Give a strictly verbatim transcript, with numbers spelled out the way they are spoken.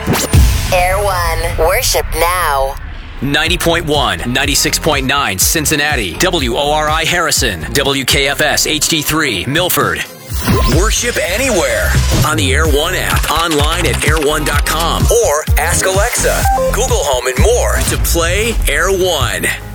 Air One. Worship now. ninety point one, ninety-six point nine Cincinnati, W O R I Harrison, W K F S H D three Milford. Worship anywhere on the Air One app, online at air one dot com, or ask Alexa, Google Home, and more to play Air One.